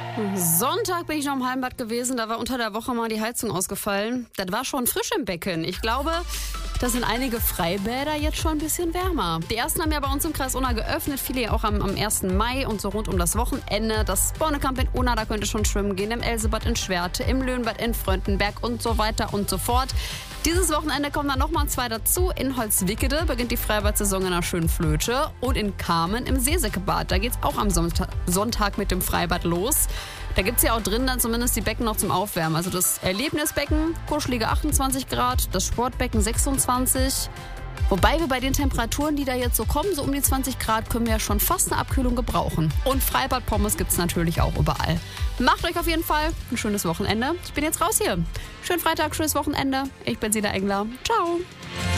Sonntag bin ich noch im Hallenbad gewesen, da war unter der Woche mal die Heizung ausgefallen. Das war schon frisch im Becken. Ich glaube, da sind einige Freibäder jetzt schon ein bisschen wärmer. Die ersten haben ja bei uns im Kreis Unna geöffnet, viele ja auch am 1. Mai und so rund um das Wochenende. Das Bornekamp in Unna, da könnt ihr schon schwimmen gehen, im Elsebad in Schwerte, im Löhnbad in Fröndenberg und so weiter und so fort. Dieses Wochenende kommen dann nochmal 2 dazu. In Holzwickede beginnt die Freibad-Saison in der Schönflöte und in Kamen im Seesäckebad. Da geht's auch am Sonntag mit dem Freibad los. Da gibt's ja auch drin dann zumindest die Becken noch zum Aufwärmen. Also das Erlebnisbecken, kuschelige 28 Grad, das Sportbecken 26. Wobei wir bei den Temperaturen, die da jetzt so kommen, so um die 20 Grad, können wir ja schon fast eine Abkühlung gebrauchen. Und Freibad-Pommes gibt's natürlich auch überall. Macht euch auf jeden Fall ein schönes Wochenende. Ich bin jetzt raus hier. Schönen Freitag, schönes Wochenende. Ich bin Sina Engler. Ciao.